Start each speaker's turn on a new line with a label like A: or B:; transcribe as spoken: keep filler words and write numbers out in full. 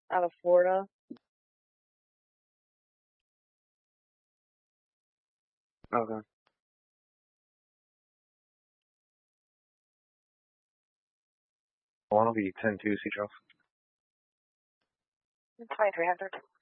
A: out of Florida.
B: Okay. I want to be ten two, C Charles.
A: twenty-three hundred.